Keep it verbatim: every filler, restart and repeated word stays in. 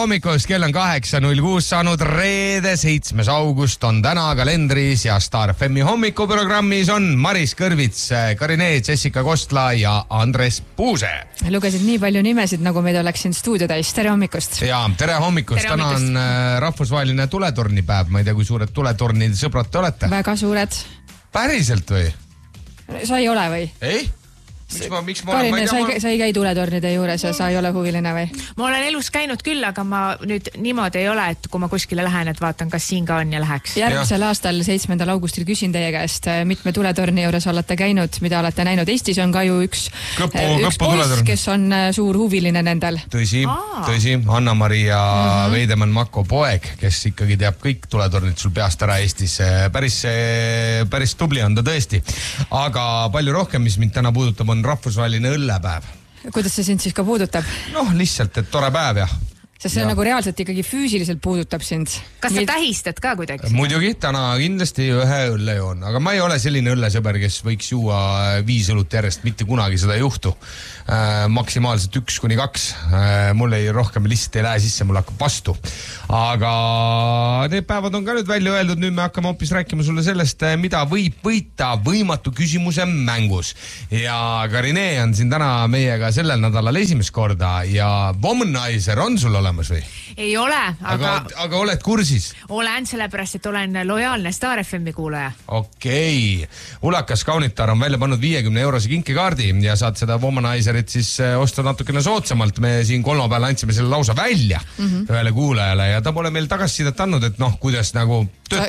hommikust, kell on kaheksa null kuus saanud reede, seitsmes august on täna kalendris ja Star F M-i hommikuprogrammis on Maris Kõrvits, Karine, Jessica Kostla ja Andres Puuse. Lugesid nii palju nimesid, nagu meid oleks siin stuudio täis. Tere hommikust! Ja, tere hommikust! Tere täna hommikust. on rahvusvaheline tuletornipäev. Ma ei tea, kui suured tuletornid sõbrad te olete. Väga suured. Päriselt või? Sa ei ole või? Ei? Miks ma, miks ma, Karine, ma ei sa, tea, ei, sa ei käi tuletornide juures ja sa ei ole huviline või? Ma olen elus käinud küll, aga ma nüüd niimoodi ei ole, et kui ma kuskile lähen, et vaatan, kas siin ka on ja läheks. Järgmisel aastal seitsmendal augustil küsin teie käest, mitme tuletorni juures olete käinud, mida olete näinud. Eestis on ka ju üks, Kõpu, üks kõpu poiss, kes on suur huviline nendel. Tõsi, Aa. tõsi. Anna-Maria Mhm. Veidemann Mako poeg, kes ikkagi teab kõik tuletornid sul peast ära Eestis. Päris, päris tubli on ta tõesti. Aga palju rohkem, mis mind täna puudutab, on rahvusvaheline õllepäev. Kuidas see sind siis ka puudutab? Noh, lihtsalt, et tore päev ja. Sest see Ja. nagu reaalselt ikkagi füüsiliselt puudutab sind. Kas sa tähistad ka kuidagi? Muidugi, täna kindlasti ühe õlle joon, aga ma ei ole selline õllesõber, kes võiks juua viis õlut järjest, mitte kunagi seda ei juhtu. Äh, maksimaalselt üks kuni kaks. Äh, mul ei rohkem lihtsalt ei lähe sisse, mul hakkab vastu. Aga need päevad on ka nüüd välja öeldud, nüüd me hakkame hoopis rääkima sulle sellest, mida võib võita võimatu küsimuse mängus. Ja Karine on siin täna meiega sellel nädalal esimest korda ja Womanizer on sul olemas või? Ei ole, aga, Aga, aga oled kursis? olen sellepärast, et olen lojaalne Star F M-i kuulaja. Okei. Ulakas Kaunitar on välja pannud viiekümne eurose kinkekaardi ja saad seda Womanizerit siis osta natukene soodsamalt. Me siin kolmapäeval andsime selle lausa välja mm-hmm. ühele kuulajale ja ta pole meil tagasisidet andnud, et noh, kuidas nagu töötab